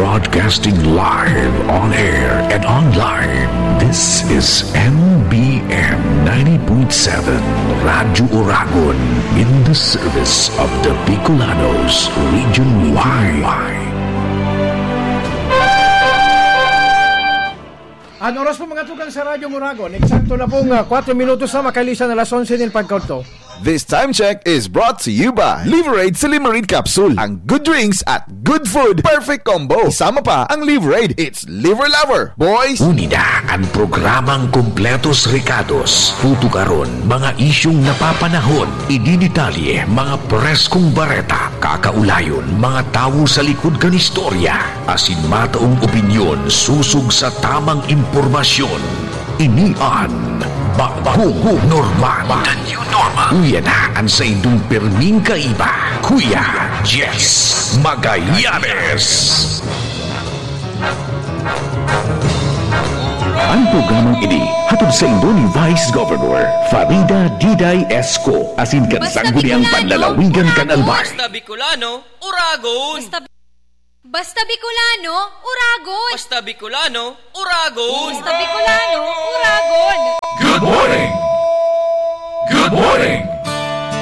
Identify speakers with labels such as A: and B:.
A: broadcasting live on air and online. This is MBM 90.7 Radio Oragon in the service of the Bicolanos Region Y.
B: Ang oras po mga tugang sa Radyo Oragon, eksakto na pong 4 minutos na makalisan na alas 11 ng pagkauto.
C: This time check is brought to you by Liverade Silimarid Capsule. Ang good drinks at good food, perfect combo. Isama pa ang Liverade. It's Liver Lover, boys.
A: Unida ang programang Kompletos Ricados. Tutukaron mga isyong napapanahon. Idinitalye mga preskong bareta. Kakaulayon mga tao sa likod kan istorya. Asinmataong opinyon susug sa tamang impormasyon. Inian Bagong Normal. The New Normal. Uyanaan sa indong perming kaiba. Kuya Jess Magallanes. Ang programang ini hatod sa indo ni Vice Governor Farida Diday Esco asin kan sangguniang panlalawigan kan Albay.
D: Basta Bicolano, Uragon.
E: Basta Bicolano, Uragon.
D: Basta Bicolano, Uragon.
E: Basta Bicolano, Uragon.
A: Good morning! Good morning!